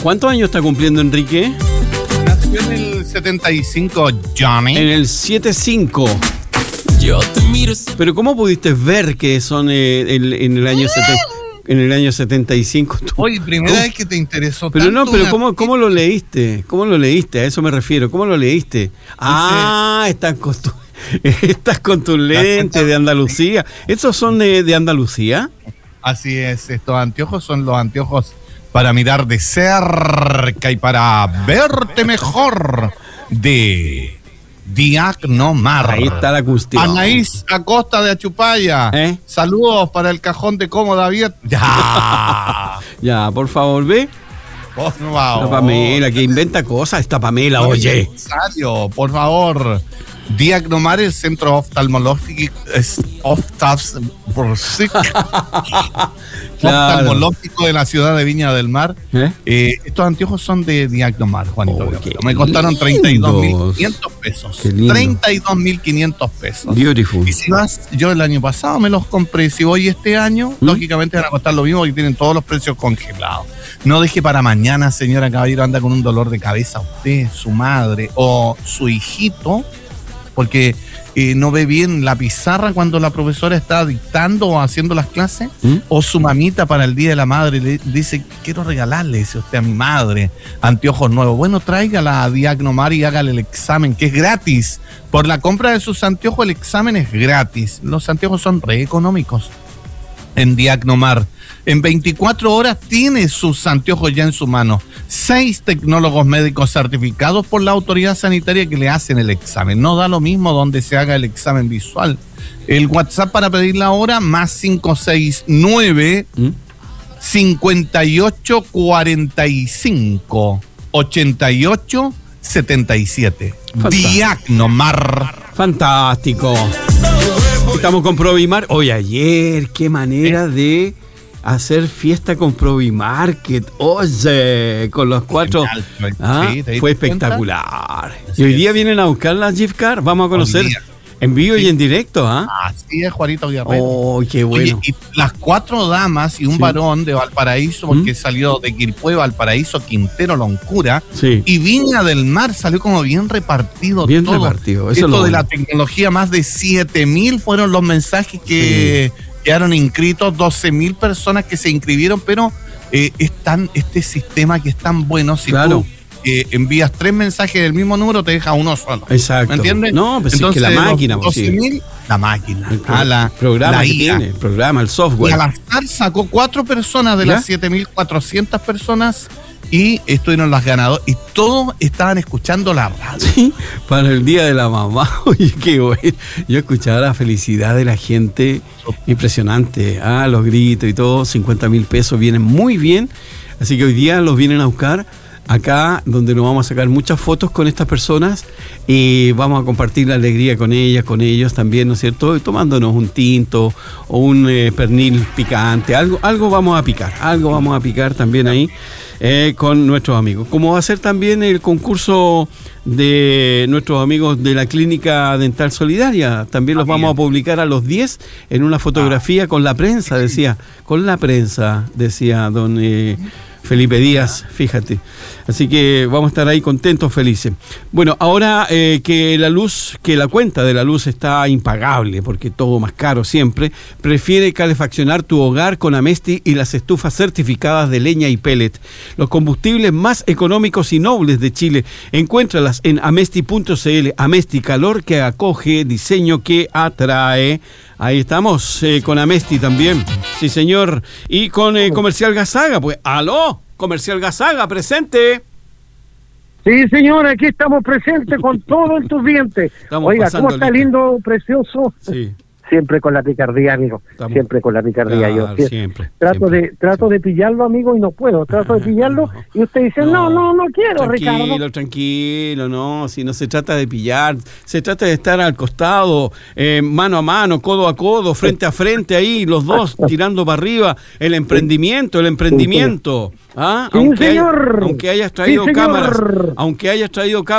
¿Cuántos años está cumpliendo Enrique? Nació en el 75, Johnny. En el 75. Yo te miro. Pero ¿cómo pudiste ver que son en el año 70? En el año 75. Oye, primera vez que te interesó pero tanto. No, pero ¿cómo lo leíste? ¿Cómo lo leíste? A eso me refiero. ¿Cómo lo leíste? Estás con tus lentes de Andalucía. ¿Esos son de Andalucía? Así es, estos anteojos son los anteojos para mirar de cerca y para verte mejor de Diagnomar. Ahí está la cuestión. Anaís Acosta de Achupaya. Saludos para el cajón de cómoda abierta. Ya. Ya, por favor, ve. Por favor. La Pamela, que inventa cosas. Esta Pamela, oye. Por favor. Diagnomar, el centro oftalmológico oftalmológico de la ciudad de Viña del Mar. Estos anteojos son de Diagnomar, Juanito. Me costaron 32.500 pesos. 32.500 pesos. Beautiful. Y si vas, yo el año pasado me los compré. Si voy este año, lógicamente van a costar lo mismo porque tienen todos los precios congelados. No deje para mañana, señora caballero, anda con un dolor de cabeza usted, su madre o su hijito, porque no ve bien la pizarra cuando la profesora está dictando o haciendo las clases, o su mamita para el Día de la Madre le dice, quiero regalarle, dice usted, a mi madre anteojos nuevos. Bueno, tráigala a Diagnomar y hágale el examen, que es gratis. Por la compra de sus anteojos el examen es gratis. Los anteojos son re económicos en Diagnomar. En 24 horas tiene sus anteojos ya en su mano. 6 tecnólogos médicos certificados por la autoridad sanitaria que le hacen el examen. No da lo mismo donde se haga el examen visual. El WhatsApp para pedir la hora, más 569 58 45 88 77. Diagnomar. Fantástico. Estamos con Provimar. Hoy ayer, qué manera de hacer fiesta con Provimarket. Oye, con los 4. Fue espectacular. Y hoy día vienen a buscar las gift card. Vamos a conocer en vivo y en directo. Así es, Juanito Guerrero. Oh, qué bueno. Oye, y las 4 damas y un varón de Valparaíso, porque salió de Quilpué, Valparaíso, Quintero, Loncura, y Viña del Mar, salió como bien repartido. Bien todo. Repartido. Eso esto de la tecnología, más de 7.000 fueron los mensajes que quedaron inscritos, 12.000 personas que se inscribieron, pero este sistema que es tan bueno, si tú envías 3 mensajes del mismo número, te deja uno solo. Exacto. ¿Me entiendes? No, pues entonces, es que la máquina. 12.000, la máquina. El programa que tiene, el programa, el software. Y al azar sacó 4 personas de las 7.400 personas y estuvieron las ganadoras y todos estaban escuchando la radio. Sí, para el Día de la Mamá. Oye, qué bueno. Yo escuchaba la felicidad de la gente, impresionante. Los gritos y todo, 50.000 pesos, vienen muy bien. Así que hoy día los vienen a buscar acá, donde nos vamos a sacar muchas fotos con estas personas y vamos a compartir la alegría con ellas, con ellos también, ¿no es cierto? Tomándonos un tinto o un pernil picante, algo vamos a picar también ahí con nuestros amigos. Como va a ser también el concurso de nuestros amigos de la Clínica Dental Solidaria, también los vamos a publicar a los 10 en una fotografía con la prensa, decía don Felipe Díaz, fíjate. Así que vamos a estar ahí contentos, felices. Bueno, ahora que la cuenta de la luz está impagable, porque todo más caro siempre, prefiere calefaccionar tu hogar con Amesti y las estufas certificadas de leña y pellet. Los combustibles más económicos y nobles de Chile. Encuéntralas en amesti.cl. Amesti, calor que acoge, diseño que atrae. Ahí estamos con Amesti también. Sí, señor. Y con Comercial Gasaga, pues, ¡aló! Comercial Gasaga, presente. Sí, señor, aquí estamos presentes con todo en tus dientes. Oiga, ¿cómo está lindo, precioso? Sí. Siempre con la picardía, amigo. Siempre con la picardía. Claro, yo siempre. Trato de pillarlo, amigo, y no puedo. Trato de pillarlo y usted dice, no quiero, Ricardo. Tranquilo, no. Si no se trata de pillar, se trata de estar al costado, mano a mano, codo a codo, frente a frente, ahí, los dos tirando para arriba. El emprendimiento. Sí, señor. Aunque hayas traído cámaras,